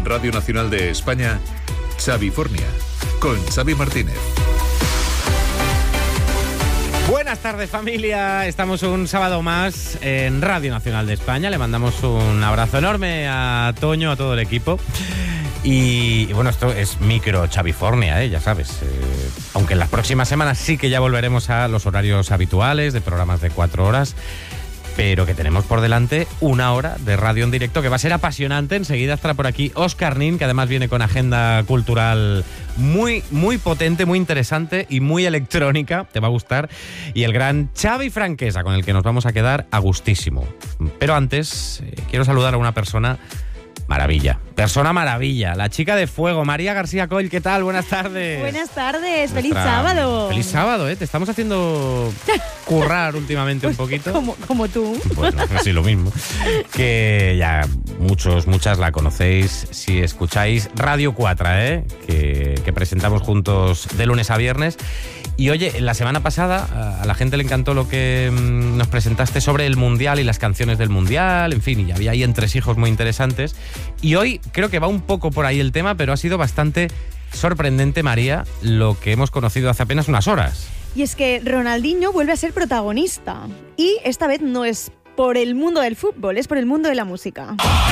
En Radio Nacional de España, Xavifornia, con Xavi Martínez. Buenas tardes, familia. Estamos un sábado más en Radio Nacional de España. Le mandamos un abrazo enorme a Toño, a todo el equipo. Y bueno, esto es micro Xavifornia, ya sabes. Aunque en las próximas semanas sí que ya volveremos a los horarios habituales de programas de 4 horas. Pero que tenemos por delante una hora de radio en directo que va a ser apasionante. Enseguida estará por aquí Óscar Nin, que además viene con agenda cultural muy, muy potente, muy interesante y muy electrónica. Te va a gustar. Y el gran Xavi Franquesa, con el que nos vamos a quedar a gustísimo. Pero antes, quiero saludar a una persona maravilla. Persona maravilla. La chica de fuego, María García Coll. ¿Qué tal? Buenas tardes. Buenas tardes. Feliz sábado. Feliz sábado, ¿eh? Te estamos haciendo currar últimamente un poquito. Como tú. Bueno, sí, lo mismo. Que ya muchas la conocéis si escucháis Radio 4, que presentamos juntos de lunes a viernes. Y oye, la semana pasada a la gente le encantó lo que nos presentaste sobre el Mundial y las canciones del Mundial, en fin, y había ahí entresijos muy interesantes. Y hoy creo que va un poco por ahí el tema, pero ha sido bastante sorprendente, María, lo que hemos conocido hace apenas unas horas. Y es que Ronaldinho vuelve a ser protagonista. Y esta vez no es por el mundo del fútbol, es por el mundo de la música.